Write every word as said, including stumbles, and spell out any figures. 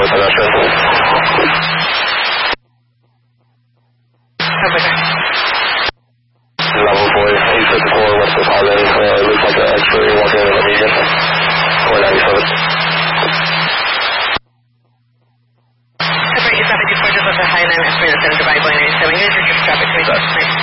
pedestrian. Over there. Level boy, eight fifty-four, west of Highland. Uh, it looks like an X-ray walking in the median. four ninety-seven. Cover eight seventy-four, just off the Highland, X-ray, that's in Dubai, going ninety-seven. Units, reduce traffic, twenty-six.